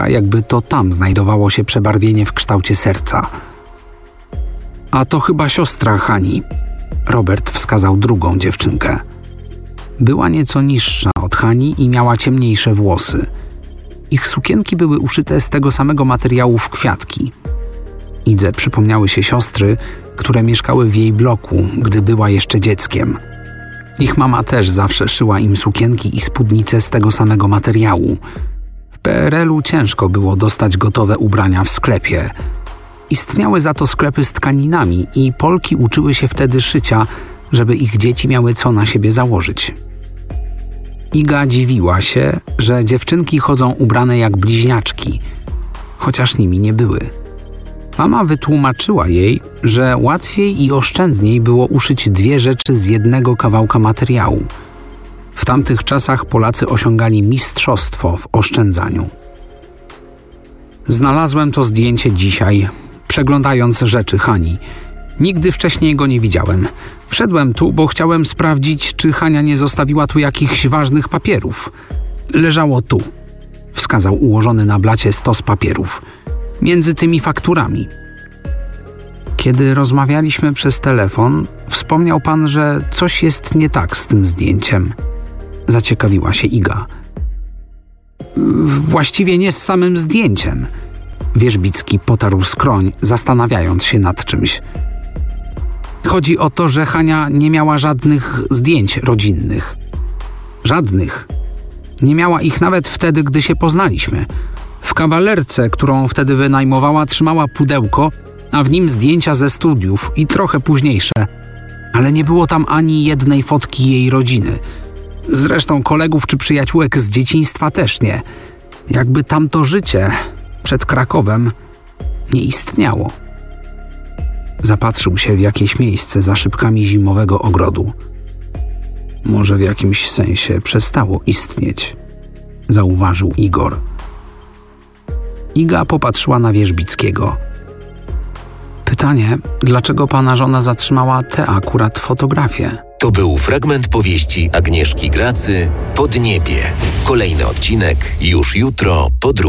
a jakby to tam znajdowało się przebarwienie w kształcie serca. A to chyba siostra Hani. Robert wskazał drugą dziewczynkę. Była nieco niższa od Hani i miała ciemniejsze włosy. Ich sukienki były uszyte z tego samego materiału w kwiatki. Idze przypomniały się siostry, które mieszkały w jej bloku, gdy była jeszcze dzieckiem. Ich mama też zawsze szyła im sukienki i spódnice z tego samego materiału. W PRL-u ciężko było dostać gotowe ubrania w sklepie. Istniały za to sklepy z tkaninami i Polki uczyły się wtedy szycia, żeby ich dzieci miały co na siebie założyć. Iga dziwiła się, że dziewczynki chodzą ubrane jak bliźniaczki, chociaż nimi nie były. Mama wytłumaczyła jej, że łatwiej i oszczędniej było uszyć dwie rzeczy z jednego kawałka materiału. W tamtych czasach Polacy osiągali mistrzostwo w oszczędzaniu. Znalazłem to zdjęcie dzisiaj, przeglądając rzeczy Hani. Nigdy wcześniej go nie widziałem. Wszedłem tu, bo chciałem sprawdzić, czy Hania nie zostawiła tu jakichś ważnych papierów. Leżało tu, wskazał ułożony na blacie stos papierów, między tymi fakturami. Kiedy rozmawialiśmy przez telefon, wspomniał pan, że coś jest nie tak z tym zdjęciem. Zaciekawiła się Iga. Właściwie nie z samym zdjęciem. Wierzbicki potarł skroń, zastanawiając się nad czymś. Chodzi o to, że Hania nie miała żadnych zdjęć rodzinnych. Żadnych. Nie miała ich nawet wtedy, gdy się poznaliśmy. W kawalerce, którą wtedy wynajmowała, trzymała pudełko, a w nim zdjęcia ze studiów i trochę późniejsze. Ale nie było tam ani jednej fotki jej rodziny. Zresztą kolegów czy przyjaciółek z dzieciństwa też nie. Jakby tamto życie przed Krakowem nie istniało. Zapatrzył się w jakieś miejsce za szybkami zimowego ogrodu. Może w jakimś sensie przestało istnieć, zauważył Igor. Iga popatrzyła na Wierzbickiego. Pytanie, dlaczego pana żona zatrzymała tę akurat fotografię? To był fragment powieści Agnieszki Gracy Podniebie. Kolejny odcinek już jutro po 2.